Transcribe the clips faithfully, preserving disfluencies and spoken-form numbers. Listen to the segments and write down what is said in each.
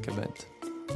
quick event.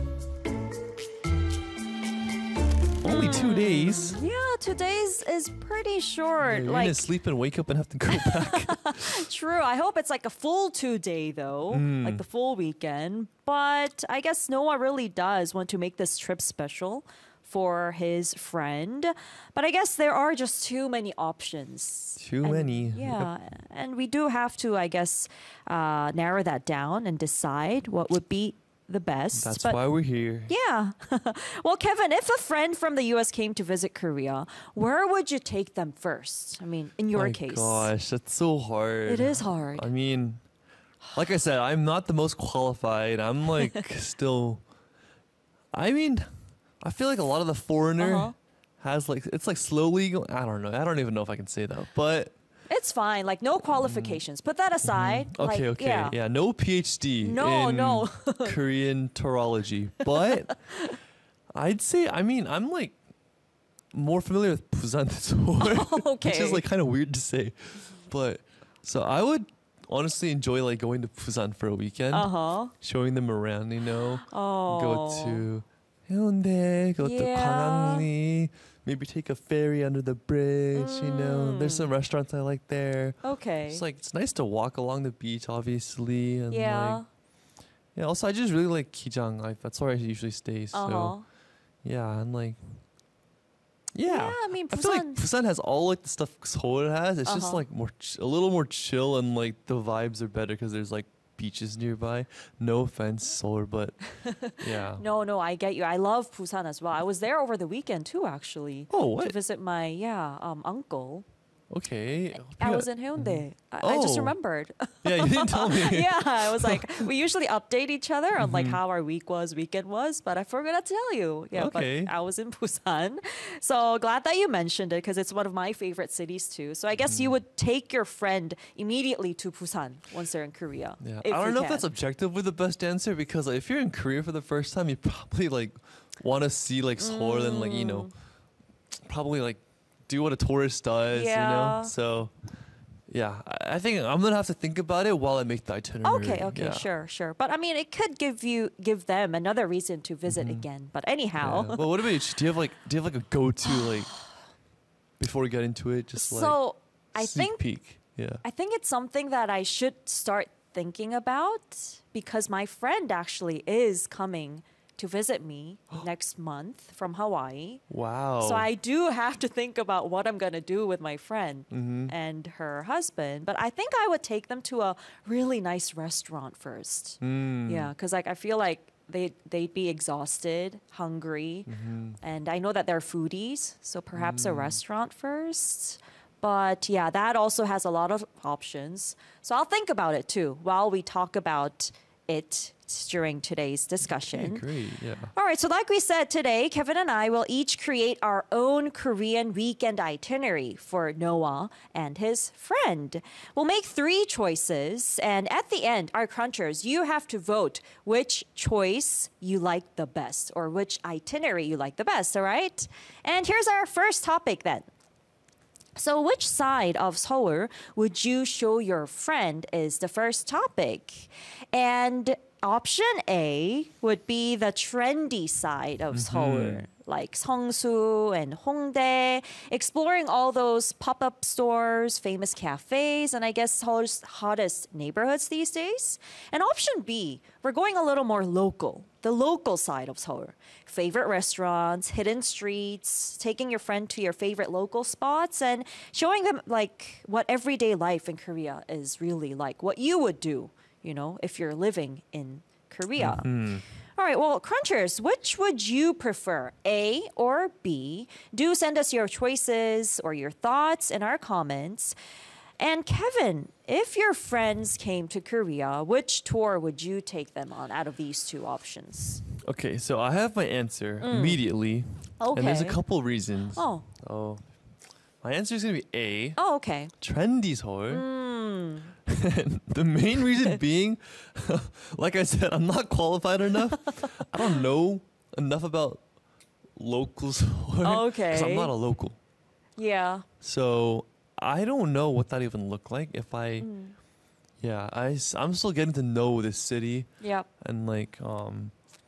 Only two days. Yeah, two days is pretty short. Yeah, you're like gonna sleep and wake up and have to go back. True. I hope it's like a full two day though, Mm. like the full weekend. But I guess Noah really does want to make this trip special for his friend. But I guess there are just too many options. Too And- many. Yeah. And we do have to, I guess, uh, narrow that down and decide what would be the best. That's but why we're here. yeah. Well, Kevin, if a friend from the U S came to visit Korea, where would you take them first? I mean, in your My case. gosh, that's so hard. It is hard. I mean, like I said, I'm not the most qualified. I'm like still. I mean, I feel like a lot of the foreigner Uh-huh. has like it's like slowly. Go- I don't know. I don't even know if I can say that, but It's fine. Like no qualifications. Put that aside. Mm-hmm. okay, Like, okay, Yeah. yeah. No PhD No, in no. Korean torology, but I'd say I mean I'm like more familiar with Busan Seoul, Okay. which is like kind of weird to say, but so I would honestly enjoy like going to Busan for a weekend, Uh huh. showing them around. You know, Oh. go to Hyundai, go to Yeah. Gwanghwaling, maybe take a ferry under the bridge. You know, there's Mm. some restaurants I like there. Okay. It's like it's nice to walk along the beach, obviously, and yeah. like yeah. Also, I just really like Kijang. Like that's where I usually stay. So Uh huh. yeah, and like yeah. I mean, I feel like Busan. Busan has all like the stuff Seoul has. It's just Uh-huh. like more, ch- a little more chill, and like the vibes are better because there's like beaches nearby. No offense, Seoul, but yeah. No, no, I get you. I love Busan as well. I was there over the weekend too, actually, Oh, to what? visit my yeah um uncle. Okay. I Yeah. was in Hyundai. I, I just Oh. remembered. Yeah, you didn't tell me. Yeah, I was like, we usually update each other on Mm-hmm. like how our week was, weekend was, but I forgot to tell you. Yeah, Okay. but I was in Busan. So glad that you mentioned it because it's one of my favorite cities too. So I guess Mm-hmm. you would take your friend immediately to Busan once they're in Korea. Yeah, if I don't you know if can. that's objectively the best answer because like, if you're in Korea for the first time, you probably like want to see like Seoul and like you know, probably like do what a tourist does, you Yeah. know. So yeah, I I think I'm gonna have to think about it while I make the itinerary. Okay, okay, yeah. sure, sure. But I mean, it could give you give them another reason to visit again. But anyhow, Mm-hmm. Yeah. Well, what about you? Do you have like do you have like a go-to like before we get into it? Just like so I sneak think peek. Yeah. I think it's something that I should start thinking about because my friend actually is coming to visit me next month from Hawaii. Wow. So I do have to think about what I'm going to do with my friend Mm-hmm. and her husband. But I think I would take them to a really nice restaurant first. Mm. Yeah, because like I feel like they they'd be exhausted, hungry, Mm-hmm. and I know that they're foodies, so perhaps Mm. a restaurant first. But yeah, that also has a lot of options. So I'll think about it too while we talk about it during today's Okay, discussion. great. Yeah. All right, so like we said today, Kevin and I will each create our own Korean weekend itinerary for Noah and his friend. We'll make three choices, and at the end, our crunchers, you have to vote which choice you like the best or which itinerary you like the best, all right? And here's our first topic then. So, which side of Seoul would you show your friend is the first topic? And option A would be the trendy side of Seoul, like Seongsu and Hongdae, exploring all those pop up stores, famous cafes, and I guess Seoul's hottest neighborhoods these days. And option B, we're going a little more local, the local side of Seoul. Favorite restaurants, hidden streets, taking your friend to your favorite local spots, and showing them like what everyday life in Korea is really like, what you would do, you know, if you're living in Korea. All right, well, Crunchers, which would you prefer, A or B? Do send us your choices or your thoughts in our comments. And Kevin, if your friends came to Korea, which tour would you take them on out of these two options? Okay, so I have my answer immediately. And there's a Mm. Okay. couple reasons. Oh, Oh. My answer is going to be A, oh, okay. trendy Seoul. Mm. The main reason being, like I said, I'm not qualified enough. I don't know enough about local Seoul. Because I'm Okay. not a local. Yeah. So I don't know what that even looked like if I, Mm. yeah, I, am still getting to know this city. Yep. And like, um,